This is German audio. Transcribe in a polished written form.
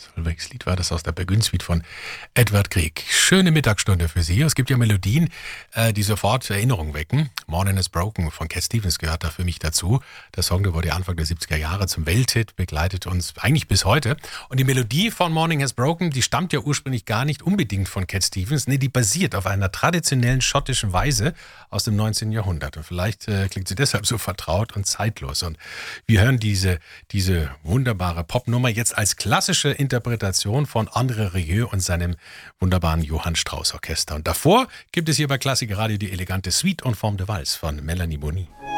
Welches Lied war das aus der Burgund Suite von Edward Grieg? Schöne Mittagsstunde für Sie. Es gibt ja Melodien, die sofort Erinnerungen wecken. Morning is Broken von Cat Stevens gehört da für mich dazu. Der Song, der wurde Anfang der 70er Jahre zum Welthit, begleitet uns eigentlich bis heute. Und die Melodie von Morning Has Broken, die stammt ja ursprünglich gar nicht unbedingt von Cat Stevens. Nee, die basiert auf einer traditionellen schottischen Weise aus dem 19. Jahrhundert. Und vielleicht klingt sie deshalb so vertraut und zeitlos. Und wir hören diese wunderbare Popnummer jetzt als klassische Interpretation von André Rieu und seinem wunderbaren Johann Strauss Orchester. Und davor gibt es hier bei Klassiker Radio die elegante Suite en forme de Valse von Melanie Boni.